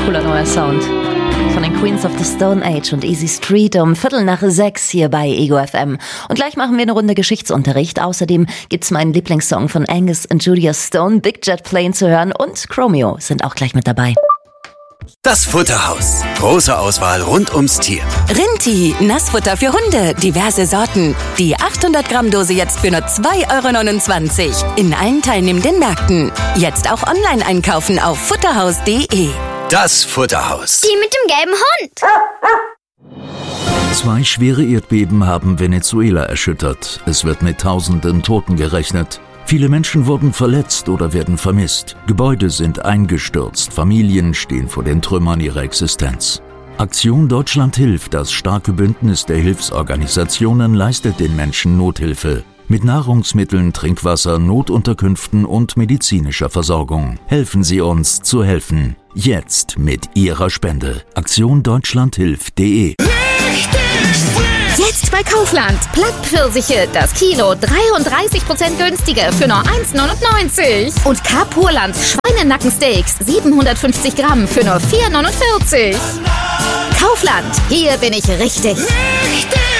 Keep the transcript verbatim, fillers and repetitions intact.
Cooler neuer Sound von den Queens of the Stone Age und Easy Street um Viertel nach sechs hier bei Ego F M. Und gleich machen wir eine Runde Geschichtsunterricht. Außerdem gibt's meinen Lieblingssong von Angus und Julia Stone, Big Jet Plane, zu hören, und Chromeo sind auch gleich mit dabei. Das Futterhaus. Große Auswahl rund ums Tier. Rinti, Nassfutter für Hunde, diverse Sorten. Die achthundert Gramm Dose jetzt für nur zwei Euro neunundzwanzig. In allen teilnehmenden Märkten. Jetzt auch online einkaufen auf futterhaus punkt de. Das Futterhaus. Die mit dem gelben Hund. Zwei schwere Erdbeben haben Venezuela erschüttert. Es wird mit tausenden Toten gerechnet. Viele Menschen wurden verletzt oder werden vermisst. Gebäude sind eingestürzt. Familien stehen vor den Trümmern ihrer Existenz. Aktion Deutschland hilft, das starke Bündnis der Hilfsorganisationen, leistet den Menschen Nothilfe. Mit Nahrungsmitteln, Trinkwasser, Notunterkünften und medizinischer Versorgung. Helfen Sie uns zu helfen. Jetzt mit Ihrer Spende. Aktion Deutschland hilft punkt de. Jetzt bei Kaufland. Plattpfirsiche, das Kilo dreiunddreißig Prozent günstiger für nur eins neunundneunzig. Und Carpurland Schweinenackensteaks siebenhundertfünfzig Gramm für nur vier neunundvierzig. Kaufland, hier bin ich richtig. Richtig!